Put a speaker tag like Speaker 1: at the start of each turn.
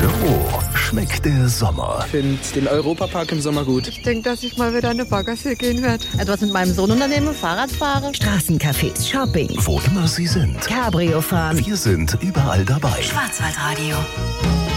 Speaker 1: So schmeckt der Sommer.
Speaker 2: Ich finde den Europapark im Sommer gut.
Speaker 3: Ich denke, dass ich mal wieder an eine Baggersee gehen werde.
Speaker 4: Etwas mit meinem Sohn unternehmen, Fahrrad fahren.
Speaker 5: Straßencafés, Shopping.
Speaker 1: Wo immer Sie sind.
Speaker 5: Cabrio fahren.
Speaker 1: Wir sind überall dabei.
Speaker 5: Schwarzwaldradio.